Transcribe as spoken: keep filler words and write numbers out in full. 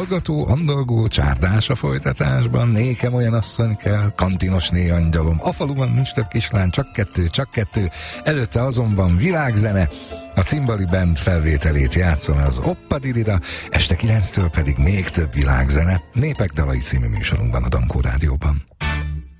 Hallgató, andalgó, csárdás a folytatásban, nékem olyan asszony kell, kantinos né angyalom, a faluban nincs több kislány, csak kettő, csak kettő, előtte azonban világzene, a Cimbali Band felvételét játszom az Oppadirira, este kilenctől pedig még több világzene, Népek dalai című műsorunkban a Dankó Rádióban.